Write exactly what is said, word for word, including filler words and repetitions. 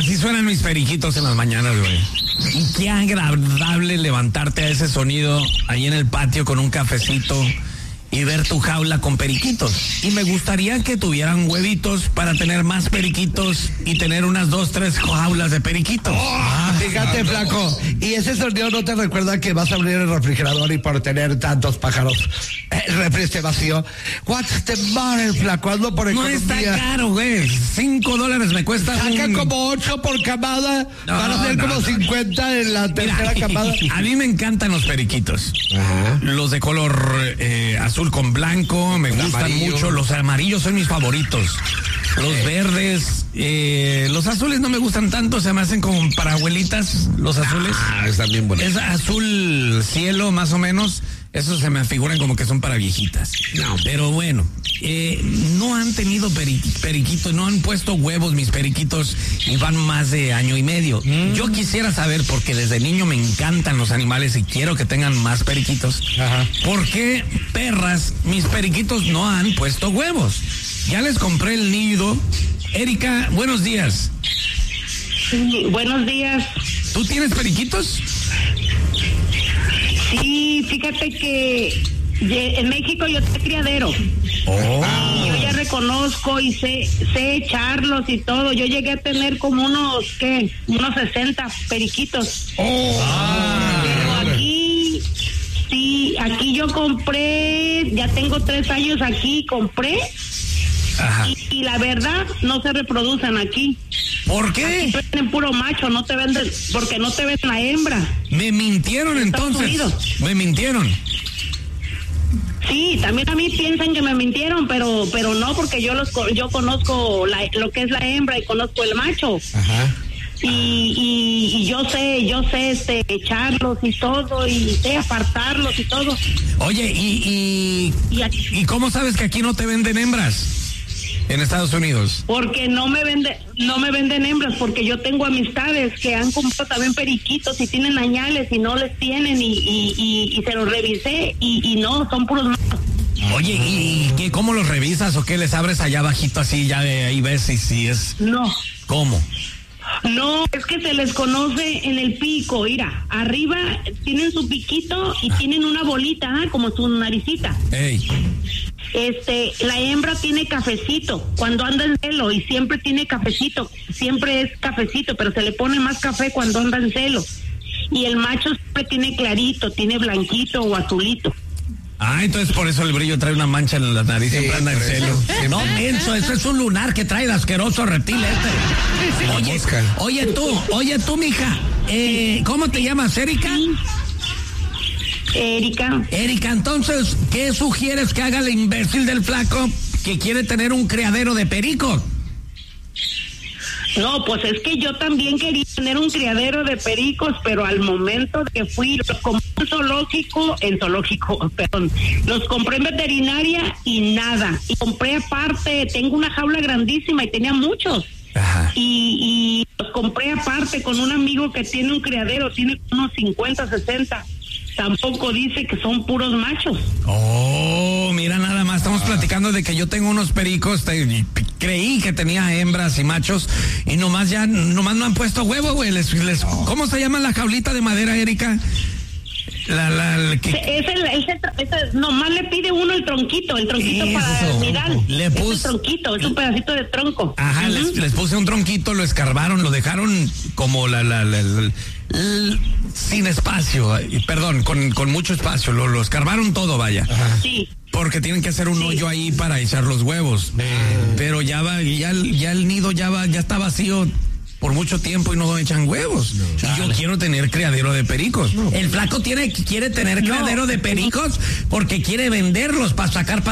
Así suenan mis periquitos en las mañanas, güey. Y qué agradable levantarte a ese sonido ahí en el patio con un cafecito y ver tu jaula con periquitos. Y me gustaría que tuvieran huevitos para tener más periquitos y tener unas dos, tres jaulas de periquitos. Oh, ah, fíjate, flaco. ¿Y ese sonido no te recuerda que vas a abrir el refrigerador y por tener tantos pájaros el refri esté vacío? What's the matter, flaco? Hazlo por economía. No está caro, güey. Cinco dólares me cuesta. Saca un... como ocho por camada. No, van a ser no, como no. cincuenta en la tercera Mira, camada. A mí me encantan los periquitos. Ajá. Los de color eh, azul con blanco, me gustan amarillo. mucho. Los amarillos son mis favoritos. Los eh. verdes, eh, los azules no me gustan tanto, se me hacen como para abuelitas, los azules. Ah, están bien bonitos. Es azul cielo, más o menos. Esos se me figuran como que son para viejitas. No. Pero bueno, eh, no han tenido peri- periquitos, no han puesto huevos mis periquitos y van más de año y medio. Mm. Yo quisiera saber, porque desde niño me encantan los animales y quiero que tengan más periquitos. Ajá. ¿Por qué, perras, mis periquitos no han puesto huevos? Ya les compré el nido. Erika, buenos días. Sí, buenos días. ¿Tú tienes periquitos? Sí, fíjate que en México yo tengo criadero. Oh. Y yo ya reconozco y sé, sé echarlos y todo. Yo llegué a tener como unos, ¿qué? Unos sesenta periquitos. Oh. Ah. Pero aquí, sí, aquí yo compré, ya tengo tres años aquí, compré. Ajá. Y, y la verdad, no se reproducen aquí. ¿Por qué? Aquí venden puro macho, no te venden, porque no te venden la hembra. Me mintieron entonces. Unidos. Me mintieron. Sí, también a mí piensan que me mintieron, pero pero no, porque yo los yo conozco la, lo que es la hembra y conozco el macho. Ajá. Y, y, y yo sé, yo sé este echarlos y todo, y sé apartarlos y todo. Oye, ¿y, y, y, ¿y cómo sabes que aquí no te venden hembras? En Estados Unidos. Porque no me vende, no me venden hembras, porque yo tengo amistades que han comprado también periquitos y tienen añales y no les tienen y, y, y, y se los revisé y, y no, son puros machos. Oye, ¿y qué, cómo los revisas o qué les abres allá abajito así, ya de ahí ves si, si es? No. ¿Cómo? No, es que se les conoce en el pico, mira, arriba tienen su piquito y ah. tienen una bolita, ¿eh? Como su naricita. Ey. Este, la hembra tiene cafecito cuando anda en celo y siempre tiene cafecito, siempre es cafecito, pero se le pone más café cuando anda en celo. Y el macho siempre tiene clarito, tiene blanquito o azulito. Ah, entonces por eso el brillo trae una mancha en la nariz, sí, siempre anda en celo. No, menso, eso es un lunar que trae el asqueroso reptil este. Oye, oye tú, oye tú, mija, eh, ¿cómo te llamas, Erika? Erika. Erika, entonces, ¿qué sugieres que haga el imbécil del flaco que quiere tener un criadero de pericos? No, pues es que yo también quería tener un criadero de pericos, pero al momento que fui, los compré en zoológico, en zoológico, perdón, los compré en veterinaria y nada. Y compré aparte, tengo una jaula grandísima y tenía muchos. Ajá. Y, y los compré aparte con un amigo que tiene un criadero, tiene unos cincuenta, sesenta. Tampoco dice que son puros machos. Oh, mira, nada más estamos ah. platicando de que yo tengo unos pericos, te, creí que tenía hembras y machos y nomás ya, nomás no han puesto huevo, güey. Les, les, oh. ¿Cómo se llama la jaulita de madera, Erika? La, la, la que... es el, el, el, nomás le pide uno el tronquito, el tronquito Eso. para mirar. Le puse... Es el tronquito, es un pedacito de tronco. Ajá, uh-huh. les, les puse un tronquito, lo escarbaron, lo dejaron como la, la, la, la, la sin espacio, perdón, con, con mucho espacio, lo, lo escarbaron todo, vaya. Ajá. Sí. Porque tienen que hacer un sí. hoyo ahí para echar los huevos. Eh. Pero ya va, ya, ya el nido ya va, ya está vacío por mucho tiempo y no echan huevos. No. Y yo quiero tener criadero de pericos. No. El flaco tiene, quiere tener criadero no. de pericos porque quiere venderlos para sacar